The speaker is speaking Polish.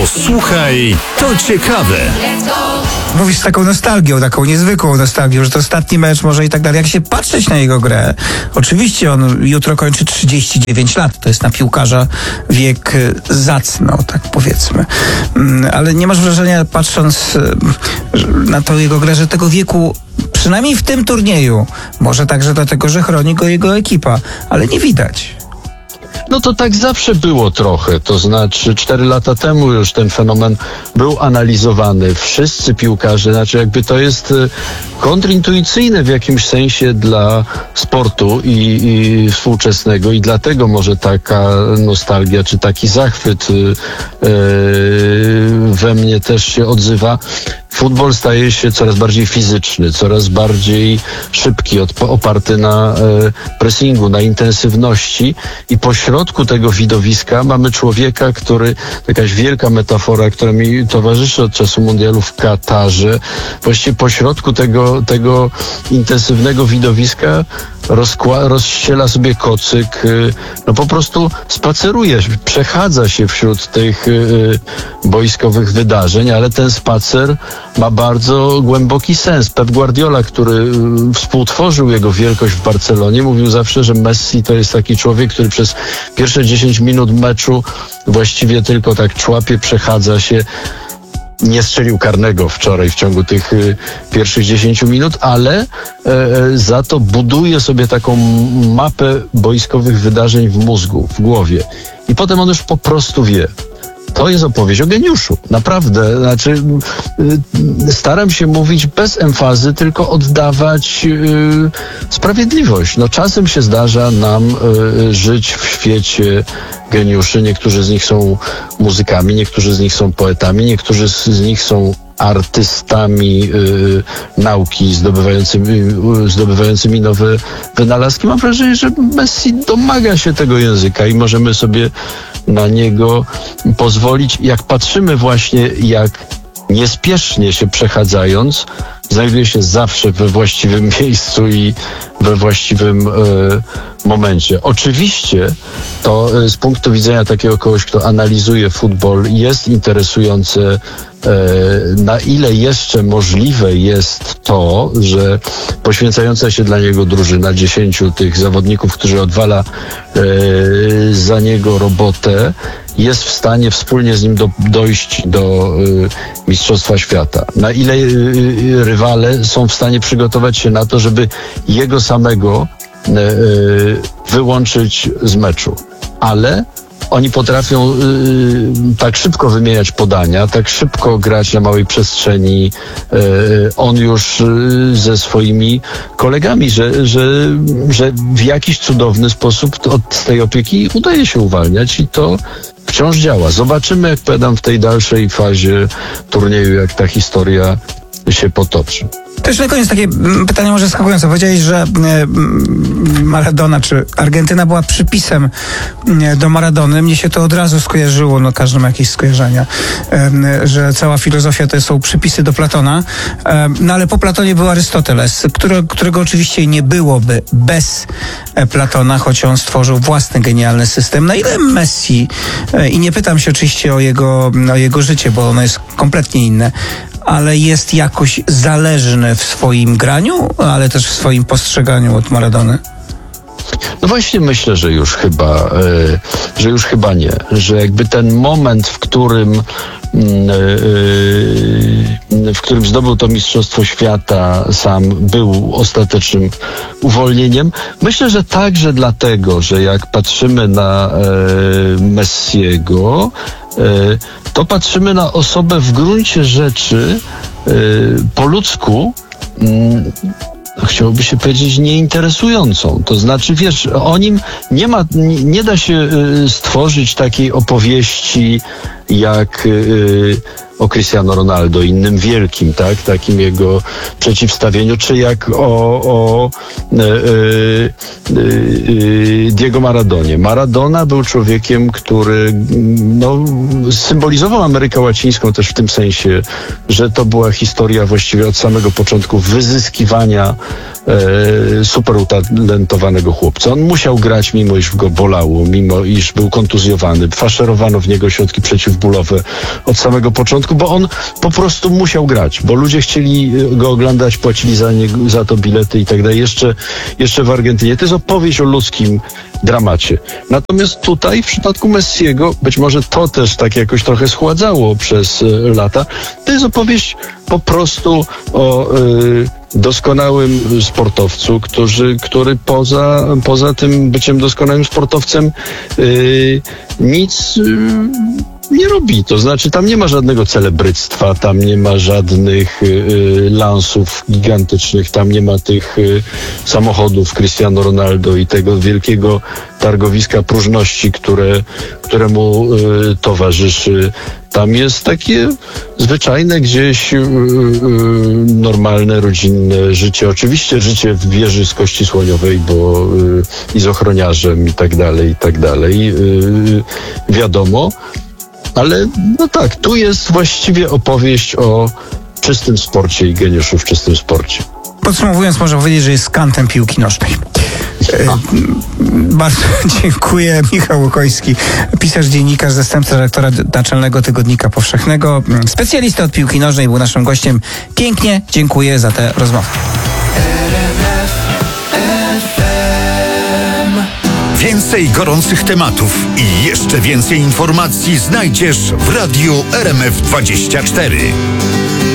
Posłuchaj, to ciekawe. Mówisz z taką nostalgią, taką niezwykłą nostalgią, że to ostatni mecz może i tak dalej. Jak się patrzeć na jego grę, oczywiście on jutro kończy 39 lat. To jest na piłkarza wiek zacny, tak powiedzmy. Ale nie masz wrażenia, patrząc na tą jego grę, że tego wieku, przynajmniej w tym turnieju, może także dlatego, że chroni go jego ekipa, ale nie widać. No to tak zawsze było trochę, to znaczy 4 lata temu już ten fenomen był analizowany. Wszyscy piłkarze, znaczy jakby to jest kontrintuicyjne w jakimś sensie dla sportu i współczesnego i dlatego może taka nostalgia czy taki zachwyt we mnie też się odzywa. Futbol staje się coraz bardziej fizyczny, coraz bardziej szybki, oparty na pressingu, na intensywności i pośrodku tego widowiska mamy człowieka, który, jakaś wielka metafora, która mi towarzyszy od czasu mundialu w Katarze, właściwie pośrodku tego intensywnego widowiska rozściela sobie kocyk, no po prostu spaceruje, przechadza się wśród tych boiskowych wydarzeń, ale ten spacer ma bardzo głęboki sens. Pep Guardiola, który współtworzył jego wielkość w Barcelonie, mówił zawsze, że Messi to jest taki człowiek, który przez pierwsze 10 minut meczu właściwie tylko tak człapie, przechadza się. Nie strzelił karnego wczoraj w ciągu tych pierwszych 10 minut, ale za to buduje sobie taką mapę boiskowych wydarzeń w mózgu, w głowie. I potem on już po prostu wie. To jest opowieść o geniuszu. Naprawdę. Znaczy, staram się mówić bez emfazy, tylko oddawać sprawiedliwość. No, czasem się zdarza nam żyć w świecie geniuszy. Niektórzy z nich są muzykami, niektórzy z nich są poetami, niektórzy z nich są artystami nauki, zdobywającymi nowe wynalazki. Mam wrażenie, że Messi domaga się tego języka i możemy sobie na niego pozwolić. Jak patrzymy właśnie, jak niespiesznie się przechadzając, znajduje się zawsze we właściwym miejscu i we właściwym momencie. Oczywiście to z punktu widzenia takiego kogoś, kto analizuje futbol, jest interesujące, na ile jeszcze możliwe jest to, że poświęcająca się dla niego drużyna 10 tych zawodników, którzy odwala za niego robotę, jest w stanie wspólnie z nim dojść do Mistrzostwa Świata. Na ile rywale są w stanie przygotować się na to, żeby jego samego wyłączyć z meczu. Ale oni potrafią tak szybko wymieniać podania, tak szybko grać na małej przestrzeni. On już ze swoimi kolegami, że w jakiś cudowny sposób z tej opieki udaje się uwalniać i to wciąż działa. Zobaczymy, jak powiadam, w tej dalszej fazie turnieju, jak ta historia się potoczy. To jeszcze na koniec takie pytanie może zaskakujące. Powiedziałeś, że Maradona czy Argentyna była przypisem do Maradony. Mnie się to od razu skojarzyło, no każdy ma jakieś skojarzenia, że cała filozofia to są przypisy do Platona. No ale po Platonie był Arystoteles, którego oczywiście nie byłoby bez Platona, choć on stworzył własny genialny system. Na ile Messi, i nie pytam się oczywiście o jego życie, bo ono jest kompletnie inne, ale jest jakoś zależny w swoim graniu, ale też w swoim postrzeganiu od Maradony? No właśnie myślę, że już chyba nie. Że jakby ten moment, w którym zdobył to Mistrzostwo Świata, sam był ostatecznym uwolnieniem. Myślę, że także dlatego, że jak patrzymy na Messiego, to patrzymy na osobę w gruncie rzeczy po ludzku, chciałoby się powiedzieć, nieinteresującą. To znaczy, wiesz, o nim nie da się stworzyć takiej opowieści jak o Cristiano Ronaldo, innym wielkim, tak? Takim jego przeciwstawieniu, czy jak o Diego Maradonie. Maradona był człowiekiem, który symbolizował Amerykę Łacińską też w tym sensie, że to była historia właściwie od samego początku wyzyskiwania super utalentowanego chłopca. On musiał grać, mimo iż go bolało, mimo iż był kontuzjowany. Faszerowano w niego środki przeciwbólowe od samego początku, bo on po prostu musiał grać, bo ludzie chcieli go oglądać, płacili za to bilety i tak dalej. Jeszcze w Argentynie. To jest opowieść o ludzkim dramacie. Natomiast tutaj, w przypadku Messiego, być może to też tak jakoś trochę schładzało przez lata, to jest opowieść po prostu o doskonałym sportowcu, który poza tym byciem doskonałym sportowcem nic nie robi. To znaczy, tam nie ma żadnego celebryctwa, tam nie ma żadnych lansów gigantycznych, tam nie ma tych samochodów Cristiano Ronaldo i tego wielkiego targowiska próżności, któremu towarzyszy. Tam jest takie zwyczajne gdzieś normalne, rodzinne życie. Oczywiście życie w wieży z kości słoniowej, bo i z ochroniarzem i tak dalej. Wiadomo. Ale no tak, tu jest właściwie opowieść o czystym sporcie i geniuszu w czystym sporcie. Podsumowując, można powiedzieć, że jest kantem piłki nożnej. Bardzo dziękuję. Michał Łukoński, pisarz, dziennikarz, zastępca redaktora naczelnego Tygodnika Powszechnego, specjalista od piłki nożnej, był naszym gościem. Pięknie dziękuję za tę rozmowę. Więcej gorących tematów i jeszcze więcej informacji znajdziesz w Radiu RMF24.